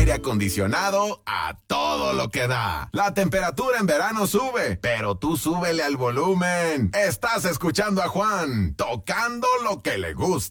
aire acondicionado a todo lo que da. La temperatura en verano sube, pero tú súbele al volumen. Estás escuchando a Juan, tocando lo que le gusta.